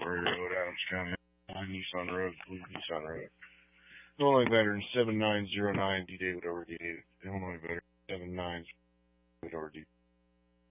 Prairie Road, Adams County, Nissan Road, Blue Nissan Road. Illinois veteran 7909 D. David over D. David. Illinois veteran 79 David over D.